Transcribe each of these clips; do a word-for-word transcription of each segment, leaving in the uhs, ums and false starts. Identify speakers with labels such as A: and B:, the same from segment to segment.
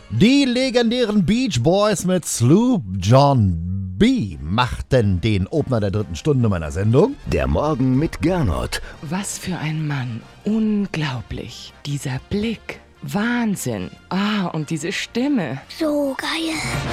A: Die legendären Beach Boys mit Sloop John B. machten den Opener der dritten Stunde meiner Sendung.
B: Der Morgen mit Gernot.
C: Was für ein Mann. Unglaublich. Dieser Blick. Wahnsinn. Ah, und diese Stimme.
D: So geil.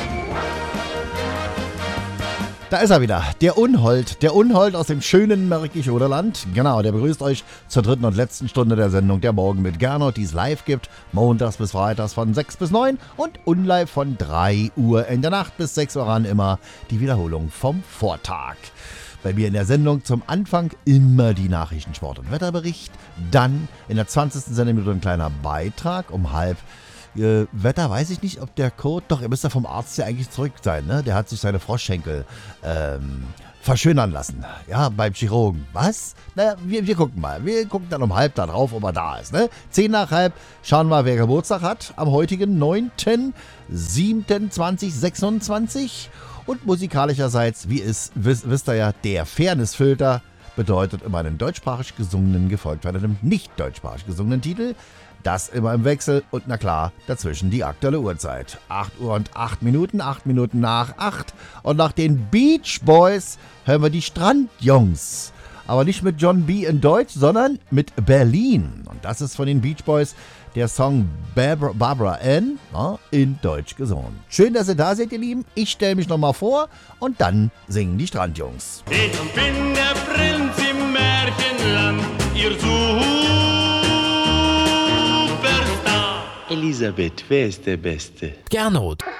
A: Da ist er wieder, der Unhold, der Unhold aus dem schönen Märkisch-Oderland. Genau, der begrüßt euch zur dritten und letzten Stunde der Sendung Der Morgen mit Gernot, die es live gibt, montags bis freitags von sechs bis neun und unlive von drei Uhr in der Nacht bis sechs Uhr an immer die Wiederholung vom Vortag. Bei mir in der Sendung zum Anfang immer die Nachrichten, Sport- und Wetterbericht, dann in der zwanzigsten Sendeminute ein kleiner Beitrag um halb. Äh, Wetter weiß ich nicht, ob der Code, doch, er müsste vom Arzt ja eigentlich zurück sein, ne? Der hat sich seine Froschschenkel ähm, verschönern lassen, ja, beim Chirurgen. Was? Na, wir, wir gucken mal, wir gucken dann um halb da drauf, ob er da ist, ne? Zehn nach halb, schauen wir mal, wer Geburtstag hat, am heutigen neunten siebten zweitausendsechsundzwanzig und musikalischerseits, wie es, wisst, wisst ihr ja, der Fairnessfilter bedeutet immer einen deutschsprachig gesungenen, gefolgt von einem nicht deutschsprachig gesungenen Titel. Das immer im Wechsel und na klar, dazwischen die aktuelle Uhrzeit. acht Uhr und acht Minuten, acht Minuten nach acht. Und nach den Beach Boys hören wir die Strandjungs. Aber nicht mit John B. in Deutsch, sondern mit Berlin. Und das ist von den Beach Boys der Song Barbara, Barbara Ann ja, in Deutsch gesungen. Schön, dass ihr da seid, ihr Lieben. Ich stelle mich nochmal vor und dann singen die Strandjungs.
E: Ich bin der Prinz im Märchenland, ihr Superstar.
F: Elisabeth, wer ist der Beste?
B: Gernot.